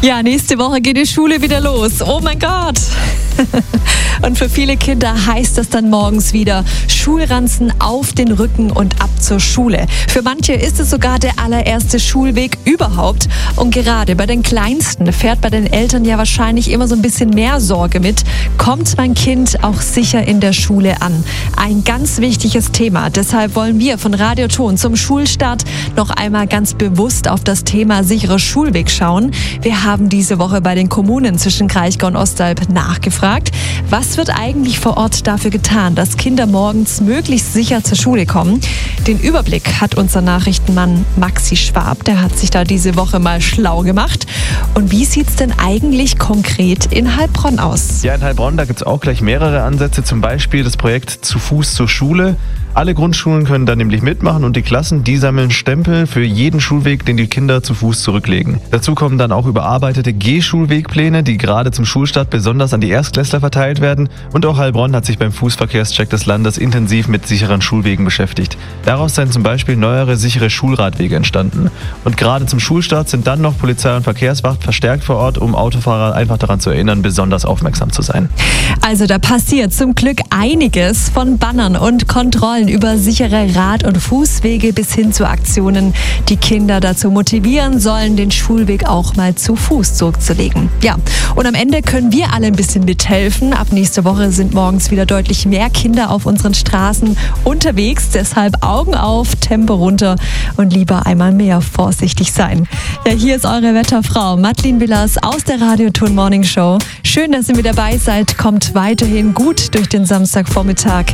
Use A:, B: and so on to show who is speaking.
A: Ja, nächste Woche geht die Schule wieder los. Oh mein Gott! Und für viele Kinder heißt das dann morgens wieder Schulranzen auf den Rücken und ab zur Schule. Für manche ist es sogar der allererste Schulweg überhaupt. Und gerade bei den Kleinsten fährt bei den Eltern ja wahrscheinlich immer so ein bisschen mehr Sorge mit. Kommt mein Kind auch sicher in der Schule an? Ein ganz wichtiges Thema. Deshalb wollen wir von Radio Ton zum Schulstart noch einmal ganz bewusst auf das Thema sicherer Schulweg schauen. Wir haben diese Woche bei den Kommunen zwischen Kraichgau und Ostalb nachgefragt. Was wird eigentlich vor Ort dafür getan, dass Kinder morgens möglichst sicher zur Schule kommen? Den Überblick hat unser Nachrichtenmann Maxi Schwab. Der hat sich da diese Woche mal schlau gemacht. Und wie sieht es denn eigentlich konkret in Heilbronn aus?
B: Ja, in Heilbronn, da gibt es auch gleich mehrere Ansätze. Zum Beispiel das Projekt Zu Fuß zur Schule. Alle Grundschulen können da nämlich mitmachen und die Klassen, die sammeln Stempel für jeden Schulweg, den die Kinder zu Fuß zurücklegen. Dazu kommen dann auch überarbeitete Gehschulwegpläne, die gerade zum Schulstart besonders an die Erstklässler verteilt werden. Und auch Heilbronn hat sich beim Fußverkehrscheck des Landes intensiv mit sicheren Schulwegen beschäftigt. Daraus seien zum Beispiel neuere sichere Schulradwege entstanden. Und gerade zum Schulstart sind dann noch Polizei und Verkehrswacht verstärkt vor Ort, um Autofahrer einfach daran zu erinnern, besonders aufmerksam zu sein.
A: Also da passiert zum Glück einiges, von Bannern und Kontrollen über sichere Rad- und Fußwege bis hin zu Aktionen, die Kinder dazu motivieren sollen, den Schulweg auch mal zu Fuß zurückzulegen. Ja, und am Ende können wir alle ein bisschen mithelfen. Ab nächste Woche sind morgens wieder deutlich mehr Kinder auf unseren Straßen unterwegs. Deshalb Augen auf, Tempo runter und lieber einmal mehr vorsichtig sein. Ja, hier ist eure Wetterfrau Madeleine Willers aus der Radio Ton Morning Show. Schön, dass ihr mit dabei seid. Kommt weiterhin gut durch den Samstagvormittag.